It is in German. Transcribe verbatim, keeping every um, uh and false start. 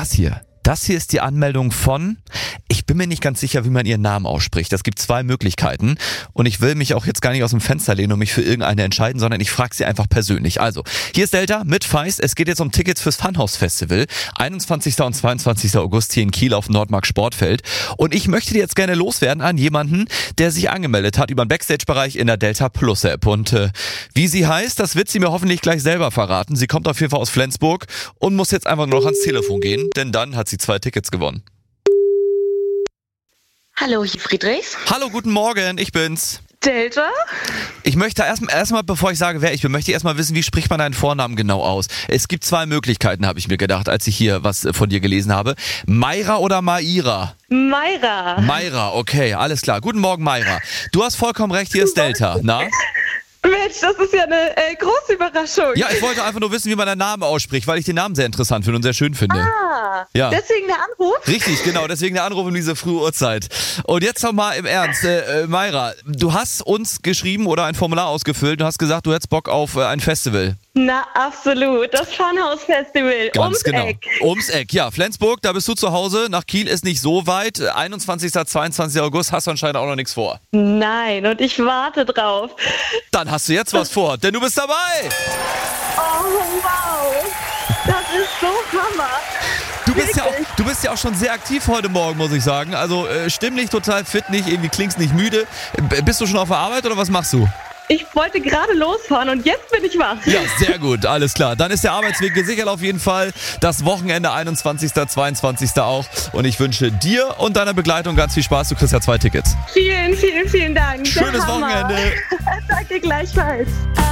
das hier. Das hier ist die Anmeldung von, ich bin mir nicht ganz sicher, wie man ihren Namen ausspricht. Es gibt zwei Möglichkeiten und ich will mich auch jetzt gar nicht aus dem Fenster lehnen und mich für irgendeine entscheiden, sondern ich frage sie einfach persönlich. Also, hier ist Delta mit Feist. Es geht jetzt um Tickets fürs Funhouse Festival. einundzwanzigsten und zweiundzwanzigsten August hier in Kiel auf dem Nordmark Sportfeld. Und ich möchte die jetzt gerne loswerden an jemanden, der sich angemeldet hat über den Backstage-Bereich in der Delta Plus App. Und äh, wie sie heißt, das wird sie mir hoffentlich gleich selber verraten. Sie kommt auf jeden Fall aus Flensburg und muss jetzt einfach nur noch ans Telefon gehen, denn dann hat sie zwei Tickets gewonnen. Hallo, hier Friedrichs. Hallo, guten Morgen, ich bin's. Delta? Ich möchte erstmal, erstmal, bevor ich sage, wer ich bin, möchte ich erstmal wissen, wie spricht man deinen Vornamen genau aus? Es gibt zwei Möglichkeiten, habe ich mir gedacht, als ich hier was von dir gelesen habe. Mayra oder Maira? Mayra. Mayra, okay, alles klar. Guten Morgen, Mayra. Du hast vollkommen recht, hier ist Delta, na? Mensch, das ist ja eine äh, große Überraschung. Ja, ich wollte einfach nur wissen, wie man deinen Namen ausspricht, weil ich den Namen sehr interessant finde und sehr schön finde. Ah, ja. Deswegen der Anruf? Richtig, genau, deswegen der Anruf um diese frühe Uhrzeit. Und jetzt noch mal im Ernst, äh, Mayra, du hast uns geschrieben oder ein Formular ausgefüllt, du hast gesagt, du hättest Bock auf äh, ein Festival. Na, absolut. Das Funhouse Festival. Ganz ums genau. Eck. Ums Eck. Ja, Flensburg, da bist du zu Hause. Nach Kiel ist nicht so weit. einundzwanzigsten, zweiundzwanzigsten August hast du anscheinend auch noch nichts vor. Nein, und ich warte drauf. Dann hast du jetzt was vor, denn du bist dabei. Oh, wow. Das ist so Hammer. Du bist, ja auch, du bist ja auch schon sehr aktiv heute Morgen, muss ich sagen. Also äh, stimmlich total fit, nicht irgendwie klingst nicht müde. B- bist du schon auf der Arbeit oder was machst du? Ich wollte gerade losfahren und jetzt bin ich wach. Ja, sehr gut, alles klar. Dann ist der Arbeitsweg gesichert auf jeden Fall. Das Wochenende einundzwanzigsten, zweiundzwanzigsten auch. Und ich wünsche dir und deiner Begleitung ganz viel Spaß. Du kriegst ja zwei Tickets. Vielen, vielen, vielen Dank. Schönes Der Hammer. Wochenende. Danke gleichfalls.